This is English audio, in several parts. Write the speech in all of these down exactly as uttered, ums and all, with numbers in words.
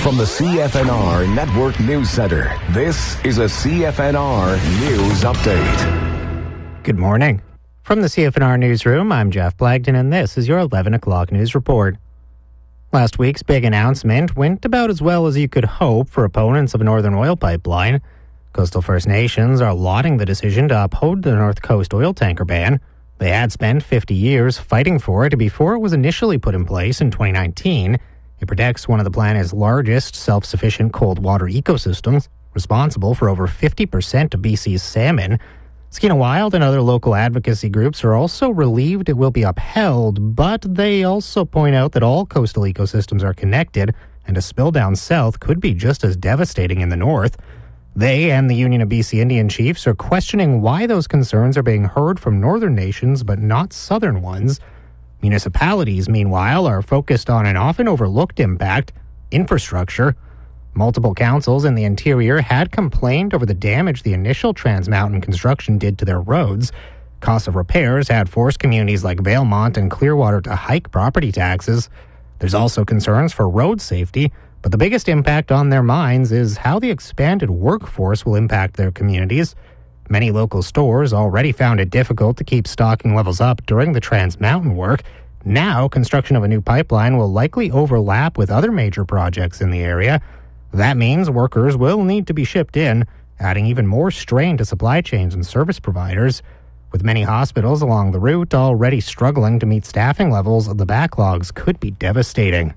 From the C F N R Network News Center, this is a C F N R News Update. Good morning. From the C F N R Newsroom, I'm Jeff Blagden, and this is your eleven o'clock news report. Last week's big announcement went about as well as you could hope for opponents of a Northern Oil Pipeline. Coastal First Nations are lauding the decision to uphold the North Coast oil tanker ban. They had spent fifty years fighting for it before it was initially put in place in twenty nineteen. It protects one of the planet's largest self-sufficient cold water ecosystems, responsible for over fifty percent of B C's salmon. Skeena Wild and other local advocacy groups are also relieved it will be upheld, but they also point out that all coastal ecosystems are connected, and a spill down south could be just as devastating in the north. They and the Union of B C Indian Chiefs are questioning why those concerns are being heard from northern nations but not southern ones. Municipalities, meanwhile, are focused on an often overlooked impact: infrastructure. Multiple councils in the interior had complained over the damage the initial Trans Mountain construction did to their roads. Costs of repairs had forced communities like Valemont and Clearwater to hike property taxes. There's also concerns for road safety, but the biggest impact on their minds is how the expanded workforce will impact their communities. Many local stores already found it difficult to keep stocking levels up during the Trans Mountain work. Now, construction of a new pipeline will likely overlap with other major projects in the area. That means workers will need to be shipped in, adding even more strain to supply chains and service providers. With many hospitals along the route already struggling to meet staffing levels, the backlogs could be devastating.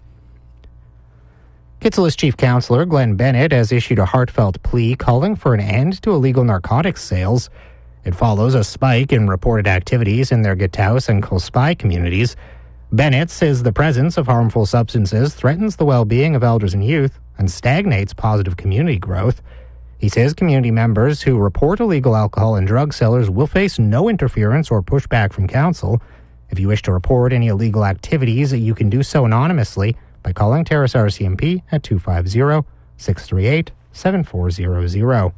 Kitsilus Chief Counselor Glenn Bennett has issued a heartfelt plea calling for an end to illegal narcotics sales. It follows a spike in reported activities in their Gitaus and Kolspie communities. Bennett says the presence of harmful substances threatens the well-being of elders and youth and stagnates positive community growth. He says community members who report illegal alcohol and drug sellers will face no interference or pushback from council. If you wish to report any illegal activities, you can do so anonymously by calling Terrace R C M P at two five zero, six three eight, seven four zero zero.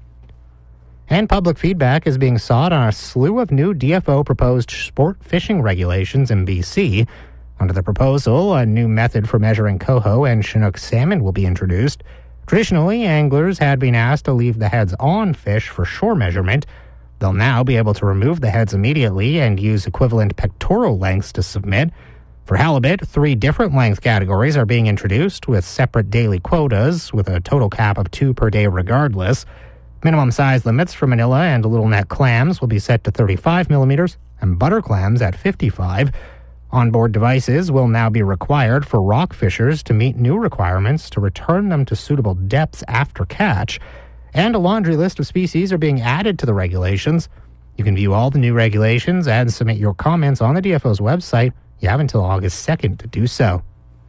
And public feedback is being sought on a slew of new D F O proposed sport fishing regulations in B C. Under the proposal, a new method for measuring coho and Chinook salmon will be introduced. Traditionally, anglers had been asked to leave the heads on fish for shore measurement. They'll now be able to remove the heads immediately and use equivalent pectoral lengths to submit. For halibut, three different length categories are being introduced with separate daily quotas, with a total cap of two per day regardless. Minimum size limits for manila and little neck clams will be set to thirty-five millimeters and butter clams at fifty-five. Onboard devices will now be required for rock fishers to meet new requirements to return them to suitable depths after catch. And a laundry list of species are being added to the regulations. You can view all the new regulations and submit your comments on the D F O's website. You have until August second to do so.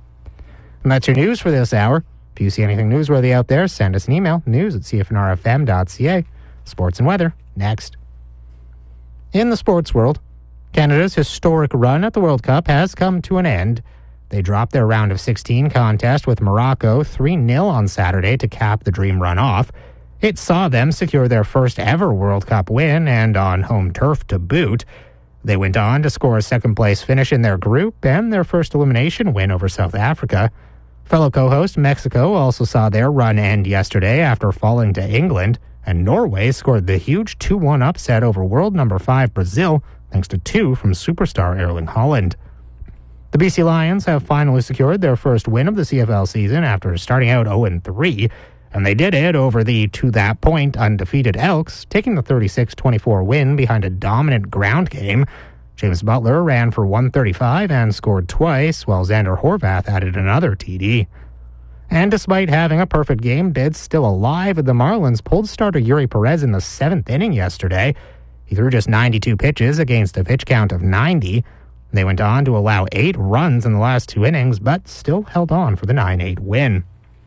And that's your news for this hour. If you see anything newsworthy out there, send us an email, news at c f n r f m dot c a. Sports and weather, next. In the sports world, Canada's historic run at the World Cup has come to an end. They dropped their round of sixteen contest with Morocco three nil on Saturday to cap the dream run off. It saw them secure their first ever World Cup win, and on home turf to boot. They went on to score a second-place finish in their group and their first elimination win over South Africa. Fellow co-host Mexico also saw their run end yesterday after falling to England, and Norway scored the huge two one upset over world number five Brazil, thanks to two from superstar Erling Haaland. The B C Lions have finally secured their first win of the C F L season after starting out oh and three, and they did it over the, to that point, undefeated Elks, taking the thirty-six twenty-four win behind a dominant ground game. James Butler ran for one thirty-five and scored twice, while Xander Horvath added another T D. And despite having a perfect game bid still alive, the Marlins pulled starter Yuri Perez in the seventh inning yesterday. He threw just ninety-two pitches against a pitch count of ninety. They went on to allow eight runs in the last two innings, but still held on for the nine eight win.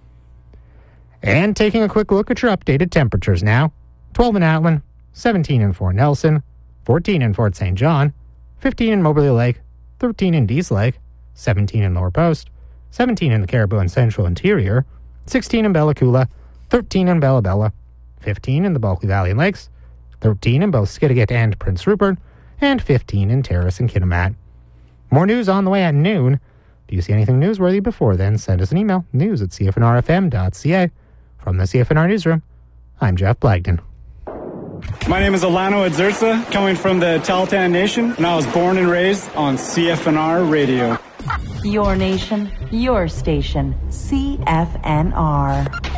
And taking a quick look at your updated temperatures now. twelve in Atlin, seventeen in Fort Nelson, fourteen in Fort Saint John, fifteen in Moberly Lake, thirteen in Dease Lake, seventeen in Lower Post, seventeen in the Caribou and Central Interior, sixteen in Bella Coola, thirteen in Bella Bella, fifteen in the Bulkley Valley and Lakes, thirteen in both Skidegate and Prince Rupert, and fifteen in Terrace and Kitimat. More news on the way at noon. Do you see anything newsworthy before then? Send us an email, news at c f n r f m dot c a. From the C F N R Newsroom, I'm Jeff Blagden. My name is Alano Adzurza, coming from the Tahltan Nation, and I was born and raised on C F N R Radio. Your nation, your station, C F N R.